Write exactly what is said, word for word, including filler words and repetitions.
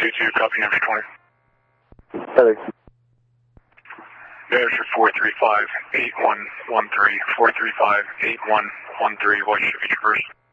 two two, copy number twenty. Heather. Measure four three five eight one one three, four three five eight one one three, what should be traversed?